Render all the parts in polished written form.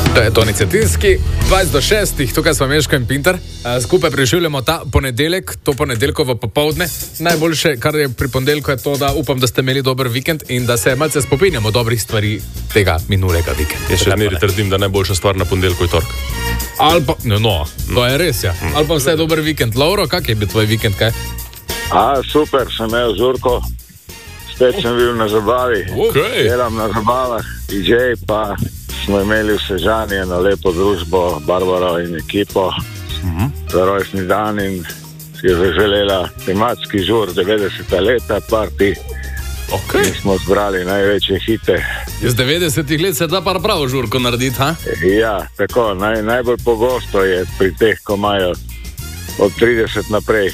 To je Toni Cetinski, 20 do 6, tukaj smo Meško in Pinter. Skupaj preživljamo ta ponedeljek, to ponedeljkovo popoldne. Najboljše, kar je pri ponedeljku, je to, da upam, da ste imeli dober vikend in da se malce spopinjamo dobrih stvari tega minulega vikenda. Jaz še zmeraj trdim, da najboljša stvar na ponedeljku je torek. Ali pa, no, to je res, ja. Ali pa vse dober vikend. Lauro, kak je bil tvoj vikend, kaj? Super, sem imel žurko. Spet sem bil na zabavi. Delam na zabavah, DJ pa smo imeli v Sežani eno lepo družbo, Barbaro in ekipo, za rojstni dan in si je zaželela tematski žur 90. leta, party. In smo zbrali največje hite. Iz 90. let se da pa pravo žurko narediti, ha? Ja, tako, najbolj pogosto je pri teh, ko imajo od 30 naprej.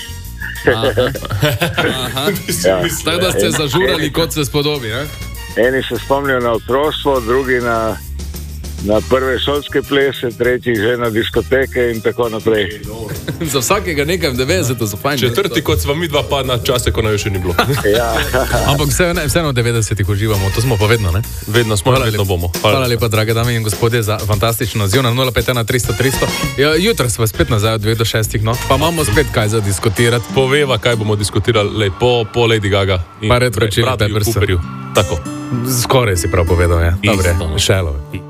Aha. Tako da ste zažurali, kot se spodobi, ne? Eni se spomnijo na otroštvo, drugi na prve šolske plese, tretji že na diskoteke in tako naprej. Za vsakega nekaj v 90, so fajn. Četrti, kot sva mi dva pa na čase, ko naj še ni bilo. Ja. Ampak vseeno v 90-ih uživamo, to smo pa vedno, ne? Vedno smo, vedno bomo. Hvala lepa, drage dame in gospodje, za fantastično odziv na 051 300 300. Jutro smo spet nazaj od 2 do 6, no? Pa imamo spet kaj za diskutirati. Poveva, kaj bomo diskutirali po Lady Gaga in pa Red Hot Chili Peppers. Tako. Skoraj si prav povedal, ja. Dobre, šelove.